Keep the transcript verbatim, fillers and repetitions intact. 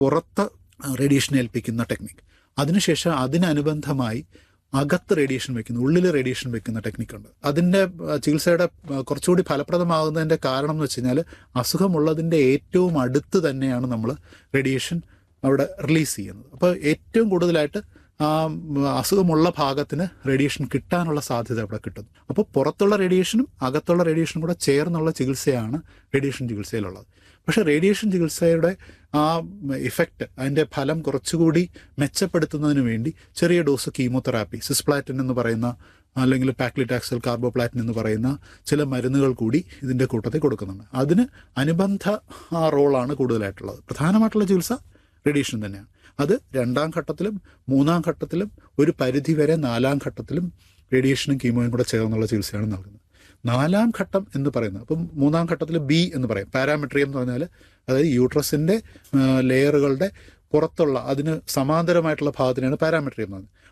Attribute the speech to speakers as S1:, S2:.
S1: പുറത്ത് റേഡിയേഷൻ ഏൽപ്പിക്കുന്ന ടെക്നിക്ക്. അതിനുശേഷം അതിനനുബന്ധമായി അകത്ത് റേഡിയേഷൻ വെക്കുന്ന, ഉള്ളിൽ റേഡിയേഷൻ വെക്കുന്ന ടെക്നിക്കുണ്ട്. അതിൻ്റെ ചികിത്സയുടെ കുറച്ചുകൂടി ഫലപ്രദമാകുന്നതിൻ്റെ കാരണം എന്ന് വെച്ച് കഴിഞ്ഞാൽ അസുഖമുള്ളതിൻ്റെ ഏറ്റവും അടുത്ത് തന്നെയാണ് നമ്മൾ റേഡിയേഷൻ അവിടെ റിലീസ് ചെയ്യുന്നത്. അപ്പോൾ ഏറ്റവും കൂടുതലായിട്ട് ആ അസുഖമുള്ള ഭാഗത്തിന് റേഡിയേഷൻ കിട്ടാനുള്ള സാധ്യത അവിടെ കിട്ടുന്നു. അപ്പോൾ പുറത്തുള്ള റേഡിയേഷനും അകത്തുള്ള റേഡിയേഷനും കൂടെ ചേർന്നുള്ള ചികിത്സയാണ് റേഡിയേഷൻ ചികിത്സയിലുള്ളത്. പക്ഷേ റേഡിയേഷൻ ചികിത്സയുടെ ആ ഇഫക്റ്റ്, അതിൻ്റെ ഫലം കുറച്ചുകൂടി മെച്ചപ്പെടുത്തുന്നതിന് വേണ്ടി ചെറിയ ഡോസ് കീമോതെറാപ്പി, സിസ്പ്ലാറ്റിൻ എന്ന് പറയുന്ന അല്ലെങ്കിൽ പാക്ലിറ്റാക്സൽ, കാർബോപ്ലാറ്റിൻ എന്ന് പറയുന്ന ചില മരുന്നുകൾ കൂടി ഇതിൻ്റെ കൂട്ടത്തിൽ കൊടുക്കുന്നുണ്ട്. അതിന് അനുബന്ധ ആ റോളാണ് കൂടുതലായിട്ടുള്ളത്. പ്രധാനമായിട്ടുള്ള ചികിത്സ റേഡിയേഷൻ തന്നെയാണ്. അത് രണ്ടാം ഘട്ടത്തിലും മൂന്നാം ഘട്ടത്തിലും ഒരു പരിധിവരെ നാലാം ഘട്ടത്തിലും റേഡിയേഷനും കീമോയും കൂടെ ചേർന്നുള്ള ചികിത്സയാണ് നൽകുന്നത്. നാലാം ഘട്ടം എന്ന് പറയുന്നത്, അപ്പം മൂന്നാം ഘട്ടത്തിൽ ബി എന്ന് പറയും, പാരാമെട്രിയം എന്ന് പറഞ്ഞാൽ അതായത് യൂട്രസിൻ്റെ ലെയറുകളുടെ പുറത്തുള്ള അതിന് സമാന്തരമായിട്ടുള്ള ഭാഗത്തിനാണ് പാരാമെട്രിയം എന്ന് പറയുന്നത്.